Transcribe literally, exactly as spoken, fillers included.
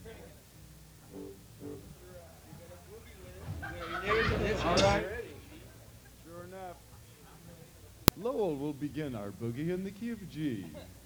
All right. Sure enough. Lowell will begin our boogie in the key of G.